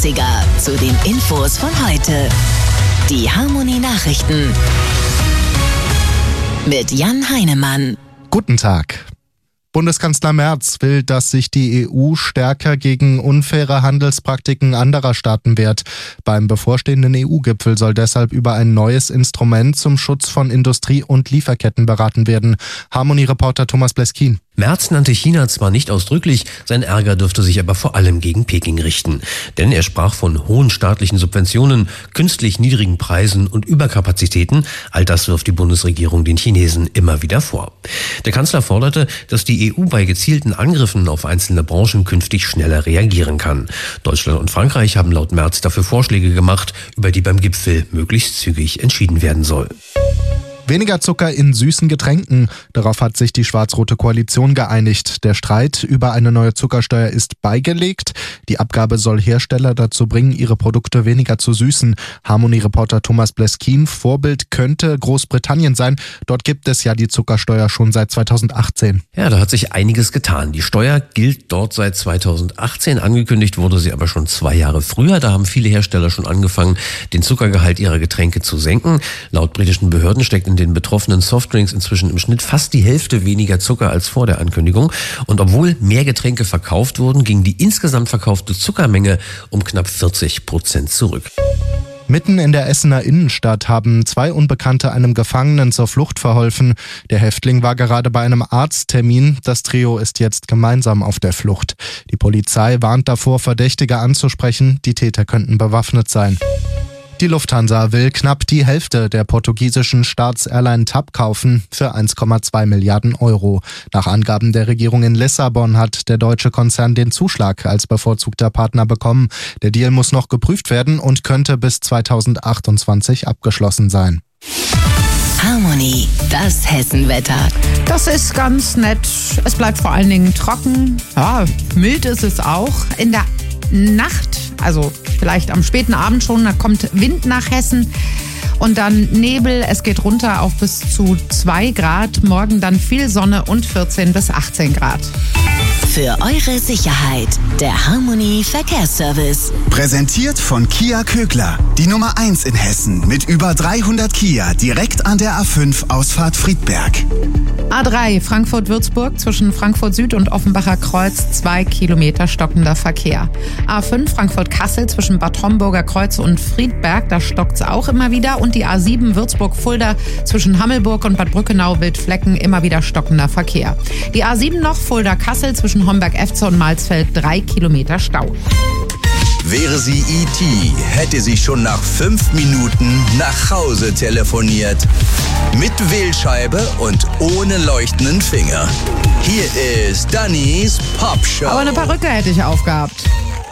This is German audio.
Klassiker zu den Infos von heute. Die Harmony Nachrichten mit Jan Heinemann. Guten Tag. Bundeskanzler Merz will, dass sich die EU stärker gegen unfaire Handelspraktiken anderer Staaten wehrt. Beim bevorstehenden EU-Gipfel soll deshalb über ein neues Instrument zum Schutz von Industrie- und Lieferketten beraten werden. Harmony-Reporter Thomas Bleskin. Merz nannte China zwar nicht ausdrücklich, sein Ärger dürfte sich aber vor allem gegen Peking richten. Denn er sprach von hohen staatlichen Subventionen, künstlich niedrigen Preisen und Überkapazitäten. All das wirft die Bundesregierung den Chinesen immer wieder vor. Der Kanzler forderte, dass die EU bei gezielten Angriffen auf einzelne Branchen künftig schneller reagieren kann. Deutschland und Frankreich haben laut Merz dafür Vorschläge gemacht, über die beim Gipfel möglichst zügig entschieden werden soll. Weniger Zucker in süßen Getränken. Darauf hat sich die schwarz-rote Koalition geeinigt. Der Streit über eine neue Zuckersteuer ist beigelegt. Die Abgabe soll Hersteller dazu bringen, ihre Produkte weniger zu süßen. Harmony-Reporter Thomas Bleskin. Vorbild könnte Großbritannien sein. Dort gibt es ja die Zuckersteuer schon seit 2018. Ja, da hat sich einiges getan. Die Steuer gilt dort seit 2018. Angekündigt wurde sie aber schon 2 Jahre früher. Da haben viele Hersteller schon angefangen, den Zuckergehalt ihrer Getränke zu senken. Laut britischen Behörden steckt in den betroffenen Softdrinks inzwischen im Schnitt fast die Hälfte weniger Zucker als vor der Ankündigung. Und obwohl mehr Getränke verkauft wurden, ging die insgesamt verkaufte Zuckermenge um knapp 40% zurück. Mitten in der Essener Innenstadt haben 2 Unbekannte einem Gefangenen zur Flucht verholfen. Der Häftling war gerade bei einem Arzttermin. Das Trio ist jetzt gemeinsam auf der Flucht. Die Polizei warnt davor, Verdächtige anzusprechen. Die Täter könnten bewaffnet sein. Die Lufthansa will knapp die Hälfte der portugiesischen Staatsairline TAP kaufen für 1,2 Milliarden Euro. Nach Angaben der Regierung in Lissabon hat der deutsche Konzern den Zuschlag als bevorzugter Partner bekommen. Der Deal muss noch geprüft werden und könnte bis 2028 abgeschlossen sein. Harmony, das Hessenwetter. Das ist ganz nett. Es bleibt vor allen Dingen trocken. Ja, mild ist es auch. In der Nacht, also vielleicht am späten Abend schon, da kommt Wind nach Hessen und dann Nebel. Es geht runter auf bis zu 2 Grad. Morgen dann viel Sonne und 14 bis 18 Grad. Für eure Sicherheit, der Harmony Verkehrsservice. Präsentiert von Kia Kögler, die Nummer 1 in Hessen mit über 300 Kia direkt an der A5 Ausfahrt Friedberg. A3 Frankfurt-Würzburg zwischen Frankfurt Süd und Offenbacher Kreuz 2 Kilometer stockender Verkehr. A5 Frankfurt-Kassel zwischen Bad Homburger Kreuz und Friedberg, da stockt's auch immer wieder. Und die A7 Würzburg-Fulda zwischen Hammelburg und Bad Brückenau-Wildflecken immer wieder stockender Verkehr. Die A7 noch Fulda-Kassel zwischen Homberg-Efze und Malsfeld 3 Kilometer Stau. Wäre sie E.T., hätte sie schon nach 5 Minuten nach Hause telefoniert. Mit Wählscheibe und ohne leuchtenden Finger. Hier ist Dannys Popshow. Aber eine Perücke hätte ich aufgehabt.